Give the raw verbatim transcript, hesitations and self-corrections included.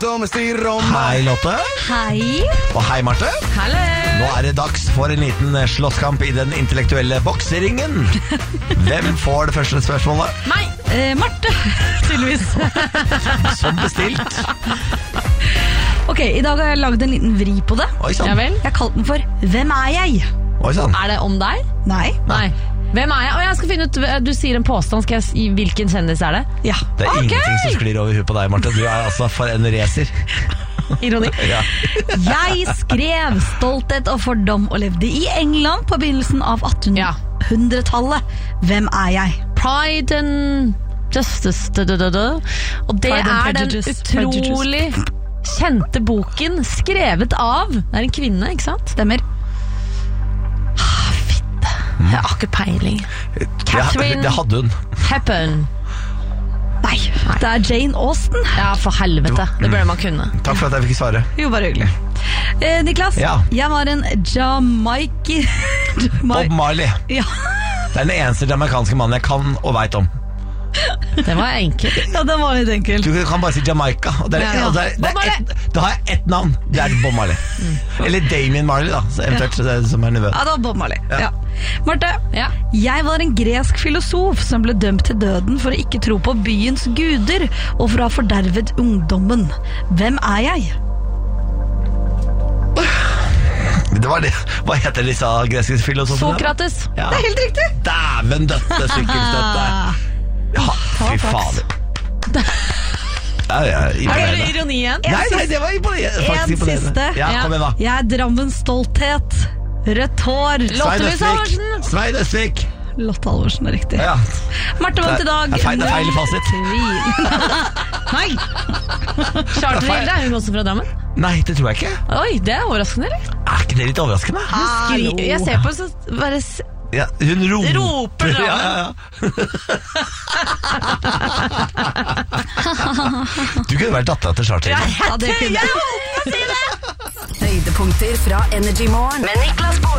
Hei Lotte. Hei. Og hei Marte. Hallo. Nå er det dags for en liten slåsskamp i den intellektuelle bokseringen. Hvem får det første spørsmålet? Meg. Eh, Marte, tydeligvis. Som bestilt. Ok, i dag har jeg laget en liten vri på det. Oi sann. Ja vel. Jeg kalte den for Hvem er jeg? Oi sann. Er det om deg? Nei. Nei. Hvem er jeg? Og jeg skal finne ut, du sier en påstand, skal jeg si hvilken kjendis er det? Ja. Det er Ok. ingenting som sklir over huet på deg, Marte. Du er altså for en racer. Ironi. Ja. Jeg skrev Stolthet og fordom og levde i England på begynnelsen av attenhundretallet. Hvem er jeg? Pride and Justice. Da, da, da, da. Og det Pride and er den Prejudice. utrolig kjente boken skrevet av. Det er en kvinne, ikke sant? Stemmer. Jeg har ikke peiling. Catherine Det, det hadde hun. Hepburn. Nei, det er Jane Austen. Ja, for helvete. Det burde man kunne. Takk for at jeg fikk svare. Jo, bare hyggelig. Eh, Niklas, Ja. jeg var en Jamaica... Bob Marley. Ja. Det er den eneste jamaikanske mannen jeg kan og vet om. Det var enkelt. ja, den var litt enkel. Du kan bare si Jamaica, og det er, Ja. og det er, det Bob er Marley. ett, da har jeg ett navn. Det er Bob Marley. Eller Damien Marley, da, så eventuelt det er som er nivå. Ja, det var Bob Marley. Ja. Ja. Marte, Ja. jeg var en gresk filosof som ble dømt til døden for å ikke tro på byens guder og for å ha fordervet ungdommen. Hvem er jeg? Det var det. Hva heter disse greske filosofene? Sokrates. Ja. Det er helt riktig. Dæven døtte sykkelstøtte. Ja, fy fader. Ja, ja, Er det imponerende. ironi igjen? Nei, nei, det var imponerende. En Faktisk imponerende. siste. Ja, kom igjen da. Jeg er Drammens stolthet. Rødt hår. Svein Lotte Østvik. Halvorsen. Svein Østvik. Lotte Halvorsen er riktig. Ja. Marte vant i dag. Det er feil, det er feil i fasit. Nei. Charter-Hilde, er hun også fra Drammen? Nei, det tror jeg ikke. Oi, det er overraskende, eller? Er ikke det litt overraskende? Skri jeg ser på så bare s- Ja, hun roper. Roper da. Ja, ja, ja. Du kunne vært datteren til Charter. Ja, det kunne jeg. Høydepunkter fra Energy Morgen med Niklas Baarli.